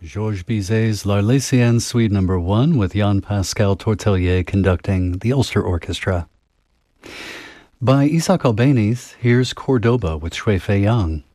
Georges Bizet's L'Arlésienne Suite No. 1 with Jan-Pascal Tortelier conducting the Ulster Orchestra. By Isaac Albéniz, here's Cordoba with Shui Fei Yang.